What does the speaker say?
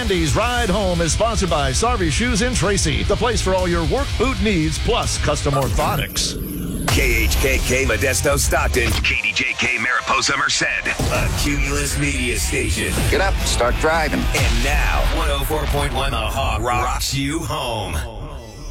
Randy's Ride Home is sponsored by Sarvi Shoes in Tracy, the place for all your work boot needs, plus custom orthotics. KHKK Modesto Stockton, KDJK Mariposa Merced, a Cumulus media station. Get up, start driving. And now, 104.1 The Hog rocks you home.